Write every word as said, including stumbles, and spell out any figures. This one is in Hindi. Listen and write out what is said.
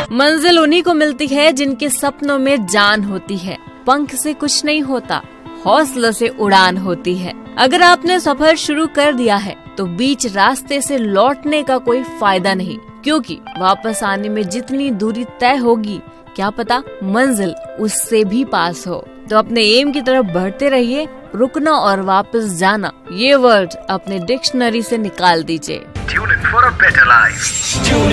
मंजिल उन्हीं को मिलती है जिनके सपनों में जान होती है। पंख से कुछ नहीं होता, हौसलों से उड़ान होती है। अगर आपने सफर शुरू कर दिया है तो बीच रास्ते से लौटने का कोई फायदा नहीं, क्योंकि वापस आने में जितनी दूरी तय होगी क्या पता मंजिल उससे भी पास हो। तो अपने एम की तरफ बढ़ते रहिए। रुकना और वापस जाना ये वर्ड अपने डिक्शनरी से निकाल दीजिए। Tune in for a better life. Tune